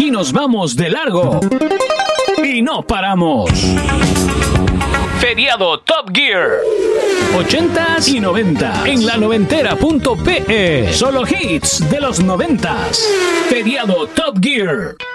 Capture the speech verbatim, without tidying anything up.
aquí nos vamos de largo y no paramos. Feriado Top Gear. ochentas y noventa en la noventera punto pe. Solo hits de los noventas. Feriado Top Gear.